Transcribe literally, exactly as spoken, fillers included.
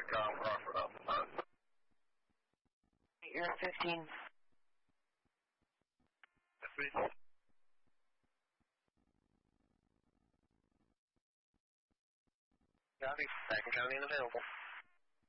Kyle Crawford off the phone. You're at fifteen. Yes, please. Copy. Second County unavailable.